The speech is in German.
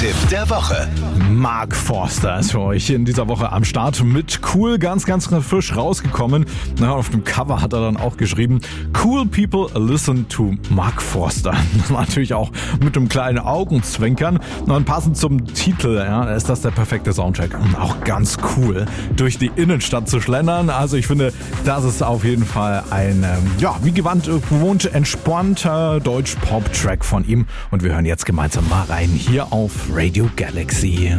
Musiktipp der Woche. Mark Forster ist für euch in dieser Woche am Start mit Cool, ganz frisch rausgekommen. Auf dem Cover hat er dann auch geschrieben, Cool people listen to Mark Forster. Natürlich auch mit einem kleinen Augenzwinkern. Und passend zum Titel ist das der perfekte Soundtrack. Und auch ganz cool, durch die Innenstadt zu schlendern. Also ich finde, das ist auf jeden Fall ein, wie gewohnt entspannter Deutsch-Pop-Track von ihm. Und wir hören jetzt gemeinsam mal rein hier auf Radio Galaxy.